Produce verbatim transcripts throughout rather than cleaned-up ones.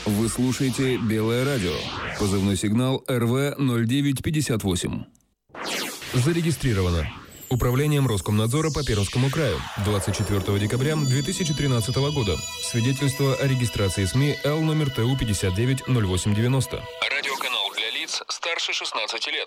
Вы слушаете «Белое радио». Позывной сигнал эр вэ ноль девять пятьдесят восемь. Зарегистрировано Управлением Роскомнадзора по Пермскому краю двадцать четвёртого декабря две тысячи тринадцатого года. Свидетельство о регистрации СМИ Л номер Т У пятьдесят девять ноль восемь девяносто. Радиоканал для лиц старше шестнадцати лет.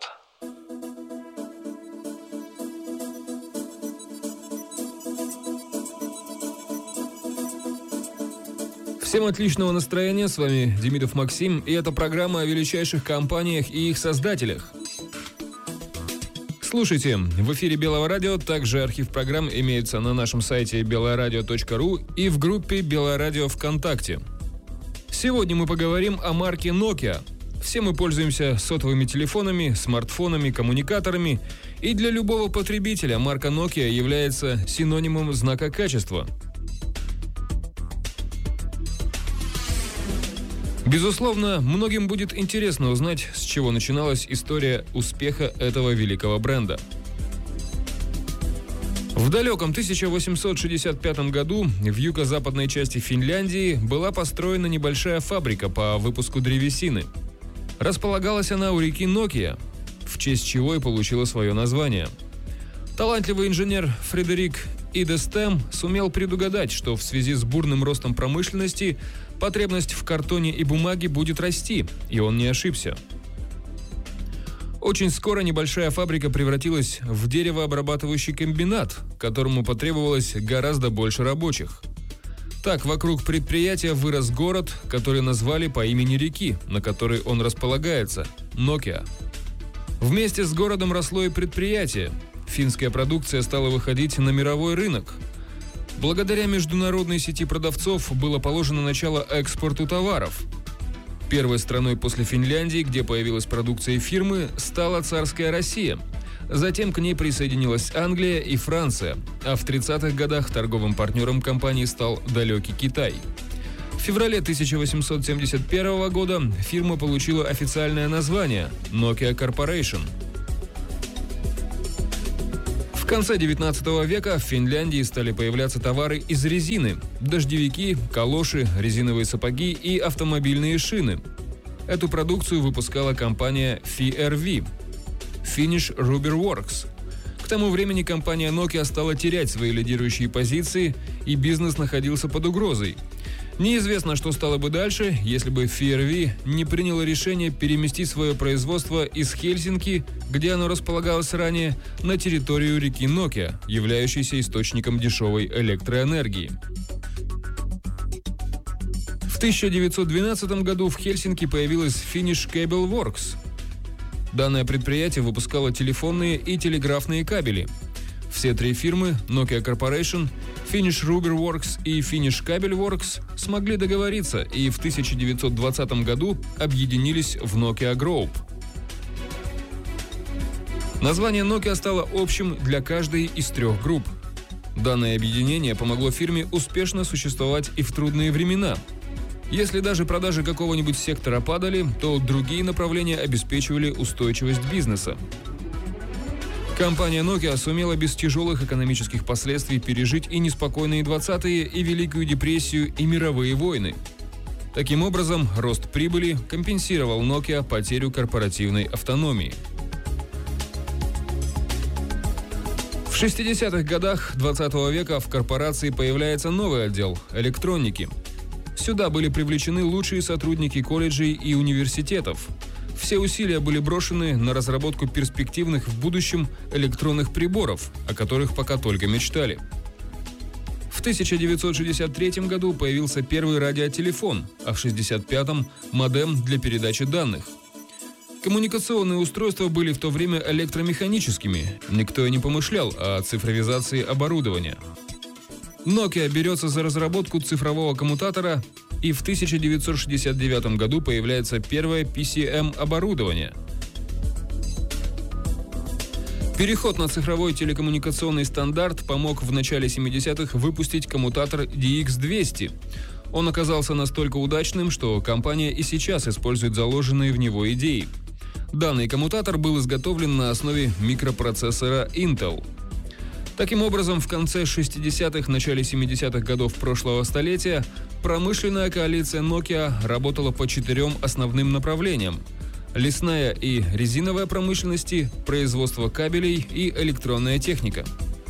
Всем отличного настроения, с вами Демидов Максим, и это программа о величайших компаниях и их создателях. Слушайте, в эфире Белого радио, также архив программ имеется на нашем сайте белорадио точка ру и в группе Белое радио ВКонтакте. Сегодня мы поговорим о марке Nokia. Все мы пользуемся сотовыми телефонами, смартфонами, коммуникаторами, и для любого потребителя марка Nokia является синонимом знака качества. Безусловно, многим будет интересно узнать, с чего начиналась история успеха этого великого бренда. В далеком тысяча восемьсот шестьдесят пятом году в юго-западной части Финляндии была построена небольшая фабрика по выпуску древесины. Располагалась она у реки Nokia, в честь чего и получила свое название. Талантливый инженер Фредерик Идестем сумел предугадать, что в связи с бурным ростом промышленности потребность в картоне и бумаге будет расти, и он не ошибся. Очень скоро небольшая фабрика превратилась в деревообрабатывающий комбинат, которому потребовалось гораздо больше рабочих. Так, вокруг предприятия вырос город, который назвали по имени реки, на которой он располагается – Nokia. Вместе с городом росло и предприятие. Финская продукция стала выходить на мировой рынок. Благодаря международной сети продавцов было положено начало экспорту товаров. Первой страной после Финляндии, где появилась продукция фирмы, стала царская Россия. Затем к ней присоединилась Англия и Франция, а в тридцатых годах торговым партнером компании стал далекий Китай. В феврале тысяча восемьсот семьдесят первого года фирма получила официальное название Nokia Corporation. В конце девятнадцатого века в Финляндии стали появляться товары из резины – дождевики, калоши, резиновые сапоги и автомобильные шины. Эту продукцию выпускала компания эф эр ви – Finnish Rubber Works. К тому времени компания Nokia стала терять свои лидирующие позиции, и бизнес находился под угрозой. Неизвестно, что стало бы дальше, если бы эф эр ви не приняло решение переместить свое производство из Хельсинки, где оно располагалось ранее, на территорию реки Nokia, являющейся источником дешевой электроэнергии. В тысяча девятьсот двенадцатом году в Хельсинки появилась Finnish Cable Works. Данное предприятие выпускало телефонные и телеграфные кабели. Все три фирмы – Nokia Corporation, Finnish Rubber Works и Finnish Cable Works – смогли договориться и в тысяча девятьсот двадцатом году объединились в Nokia Group. Название Nokia стало общим для каждой из трех групп. Данное объединение помогло фирме успешно существовать и в трудные времена. Если даже продажи какого-нибудь сектора падали, то другие направления обеспечивали устойчивость бизнеса. Компания Nokia сумела без тяжелых экономических последствий пережить и неспокойные двадцатые, и Великую депрессию, и мировые войны. Таким образом, рост прибыли компенсировал Nokia потерю корпоративной автономии. В шестидесятых годах двадцатого века в корпорации появляется новый отдел – электроники. Сюда были привлечены лучшие сотрудники колледжей и университетов. Все усилия были брошены на разработку перспективных в будущем электронных приборов, о которых пока только мечтали. В тысяча девятьсот шестьдесят третьем году появился первый радиотелефон, а в шестьдесят пятом – модем для передачи данных. Коммуникационные устройства были в то время электромеханическими, никто и не помышлял о цифровизации оборудования. Nokia берется за разработку цифрового коммутатора, и в тысяча девятьсот шестьдесят девятом году появляется первое пи си эм-оборудование. Переход на цифровой телекоммуникационный стандарт помог в начале семидесятых выпустить коммутатор ди икс двести. Он оказался настолько удачным, что компания и сейчас использует заложенные в него идеи. Данный коммутатор был изготовлен на основе микропроцессора Intel. Таким образом, в конце шестидесятых, начале семидесятых годов прошлого столетия промышленная коалиция Nokia работала по четырем основным направлениям: лесная и резиновая промышленности, производство кабелей и электронная техника.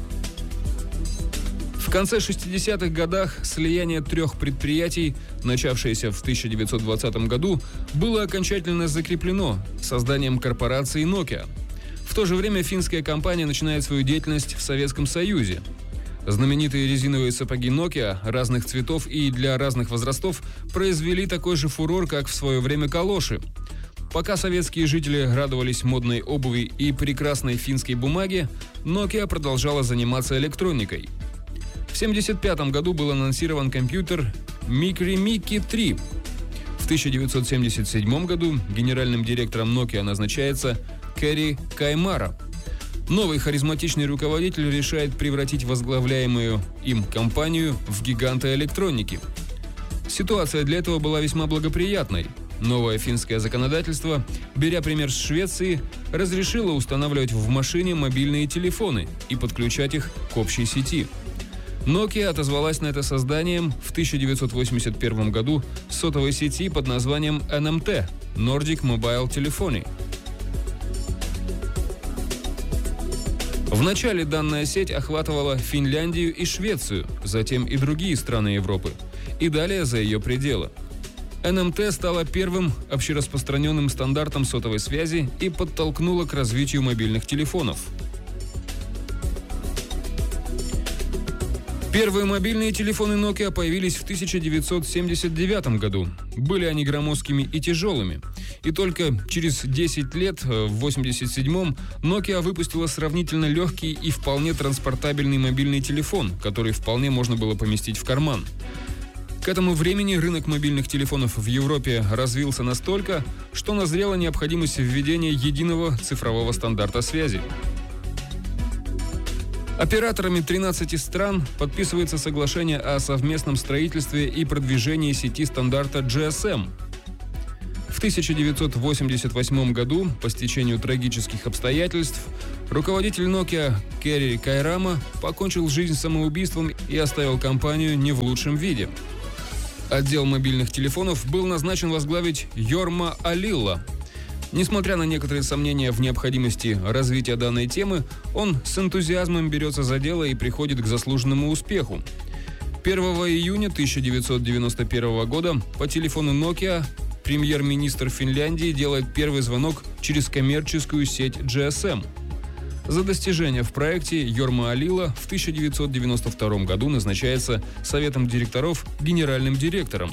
В конце шестидесятых годах слияние трех предприятий, начавшееся в тысяча девятьсот двадцатом году, было окончательно закреплено созданием корпорации Nokia. В то же время финская компания начинает свою деятельность в Советском Союзе. Знаменитые резиновые сапоги Nokia разных цветов и для разных возрастов произвели такой же фурор, как в свое время калоши. Пока советские жители радовались модной обуви и прекрасной финской бумаге, Nokia продолжала заниматься электроникой. В семьдесят пятом году был анонсирован компьютер Micri Mickey три. В тысяча девятьсот семьдесят седьмом году генеральным директором Nokia назначается Кэри Каймара. Новый харизматичный руководитель решает превратить возглавляемую им компанию в гиганта электроники. Ситуация для этого была весьма благоприятной. Новое финское законодательство, беря пример с Швеции, разрешило устанавливать в машине мобильные телефоны и подключать их к общей сети. Nokia отозвалась на это созданием в тысяча девятьсот восемьдесят первом году сотовой сети под названием эн эм тэ – Nordic Mobile Telephony. Вначале данная сеть охватывала Финляндию и Швецию, затем и другие страны Европы, и далее за ее пределы. эн эм тэ стала первым общераспространенным стандартом сотовой связи и подтолкнула к развитию мобильных телефонов. Первые мобильные телефоны Nokia появились в тысяча девятьсот семьдесят девятом году. Были они громоздкими и тяжелыми. И только через десять лет, в восемьдесят седьмом, Nokia выпустила сравнительно легкий и вполне транспортабельный мобильный телефон, который вполне можно было поместить в карман. К этому времени рынок мобильных телефонов в Европе развился настолько, что назрела необходимость введения единого цифрового стандарта связи. Операторами тринадцати стран подписывается соглашение о совместном строительстве и продвижении сети стандарта джи эс эм. В тысяча девятьсот восемьдесят восьмом году, по стечению трагических обстоятельств, руководитель Nokia Кэри Кайрама покончил жизнь самоубийством и оставил компанию не в лучшем виде. Отдел мобильных телефонов был назначен возглавить Йорма Алилла. Несмотря на некоторые сомнения в необходимости развития данной темы, он с энтузиазмом берется за дело и приходит к заслуженному успеху. первого июня тысяча девятьсот девяносто первого года по телефону Nokia премьер-министр Финляндии делает первый звонок через коммерческую сеть джи эс эм. За достижения в проекте Йорма Алилла в тысяча девятьсот девяносто втором году назначается Советом директоров генеральным директором.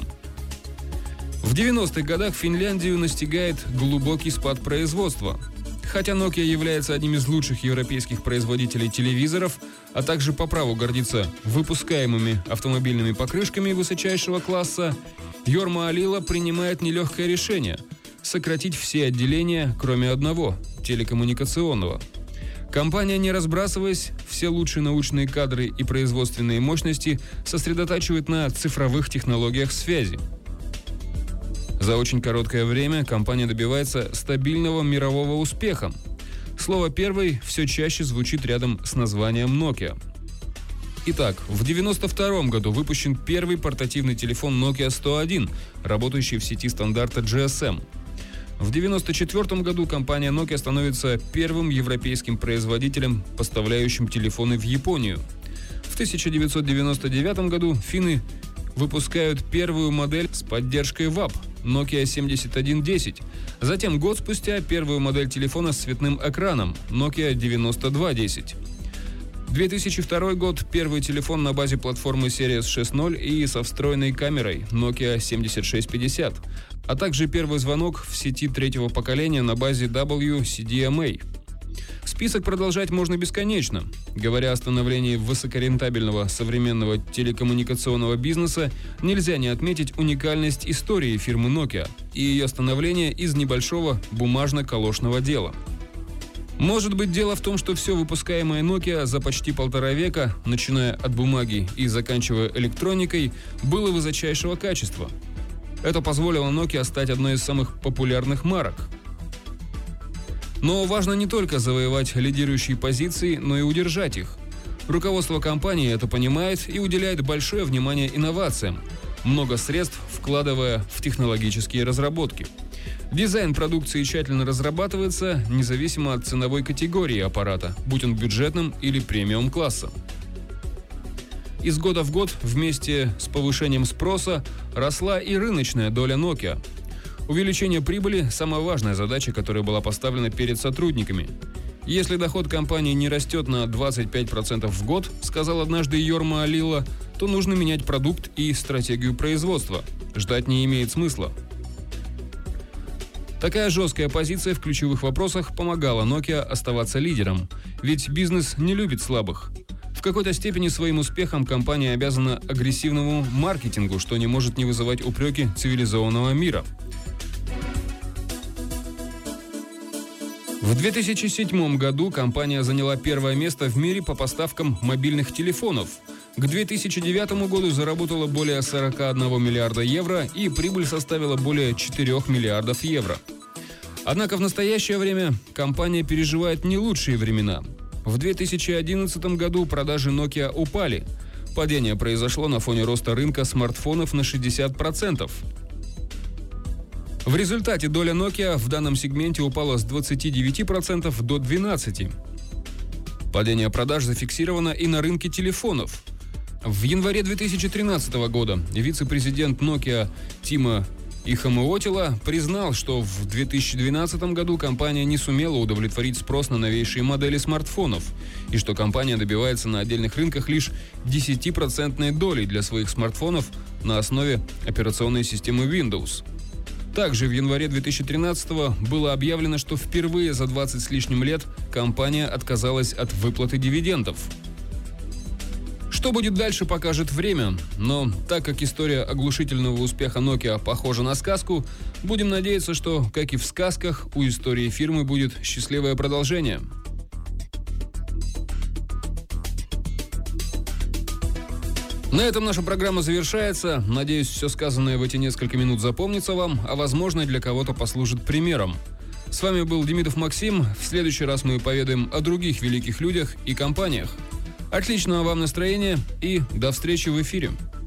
В девяностых годах Финляндию настигает глубокий спад производства. Хотя Nokia является одним из лучших европейских производителей телевизоров, а также по праву гордится выпускаемыми автомобильными покрышками высочайшего класса, Йорма Алилла принимает нелегкое решение – сократить все отделения, кроме одного – телекоммуникационного. Компания, не разбрасываясь, все лучшие научные кадры и производственные мощности сосредотачивает на цифровых технологиях связи. За очень короткое время компания добивается стабильного мирового успеха. Слово «первый» все чаще звучит рядом с названием Nokia. Итак, в девяносто втором году выпущен первый портативный телефон Nokia сто один, работающий в сети стандарта джи эс эм. В девяносто четвёртом году компания Nokia становится первым европейским производителем, поставляющим телефоны в Японию. В тысяча девятьсот девяносто девятом году финны выпускают первую модель с поддержкой вап – Nokia семьдесят один десять. Затем год спустя первую модель телефона с цветным экраном – Nokia девяносто два десять. две тысячи второй год – первый телефон на базе платформы Series шесть ноль и со встроенной камерой Nokia семьдесят шесть пятьдесят, а также первый звонок в сети третьего поколения на базе дабл ю си ди эм эй. Список продолжать можно бесконечно. Говоря о становлении высокорентабельного современного телекоммуникационного бизнеса, нельзя не отметить уникальность истории фирмы Nokia и ее становление из небольшого бумажно-калошного дела. Может быть, дело в том, что все выпускаемое Nokia за почти полтора века, начиная от бумаги и заканчивая электроникой, было высочайшего качества. Это позволило Nokia стать одной из самых популярных марок. Но важно не только завоевать лидирующие позиции, но и удержать их. Руководство компании это понимает и уделяет большое внимание инновациям, много средств вкладывая в технологические разработки. Дизайн продукции тщательно разрабатывается независимо от ценовой категории аппарата, будь он бюджетным или премиум-класса. Из года в год вместе с повышением спроса росла и рыночная доля Nokia. Увеличение прибыли – самая важная задача, которая была поставлена перед сотрудниками. Если доход компании не растет на двадцать пять процентов в год, сказал однажды Йорма Алила, то нужно менять продукт и стратегию производства. Ждать не имеет смысла. Такая жесткая позиция в ключевых вопросах помогала Nokia оставаться лидером, ведь бизнес не любит слабых. В какой-то степени своим успехом компания обязана агрессивному маркетингу, что не может не вызывать упреки цивилизованного мира. В две тысячи седьмом году компания заняла первое место в мире по поставкам мобильных телефонов. К две тысячи девятому году заработала более сорок один миллиарда евро и прибыль составила более четырёх миллиардов евро. Однако в настоящее время компания переживает не лучшие времена. В две тысячи одиннадцатом году продажи Nokia упали. Падение произошло на фоне роста рынка смартфонов на шестьдесят процентов. В результате доля Nokia в данном сегменте упала с двадцати девяти процентов до двенадцати процентов. Падение продаж зафиксировано и на рынке телефонов. В январе две тысячи тринадцатого года вице-президент Nokia Тимо Ихамуотила признал, что в две тысячи двенадцатом году компания не сумела удовлетворить спрос на новейшие модели смартфонов и что компания добивается на отдельных рынках лишь десятипроцентной долей для своих смартфонов на основе операционной системы Windows. Также в январе две тысячи тринадцатого было объявлено, что впервые за двадцать с лишним лет компания отказалась от выплаты дивидендов. Что будет дальше, покажет время, но так как история оглушительного успеха Nokia похожа на сказку, будем надеяться, что, как и в сказках, у истории фирмы будет счастливое продолжение. На этом наша программа завершается. Надеюсь, все сказанное в эти несколько минут запомнится вам, а возможно, для кого-то послужит примером. С вами был Демидов Максим. В следующий раз мы поведаем о других великих людях и компаниях. Отличного вам настроения и до встречи в эфире.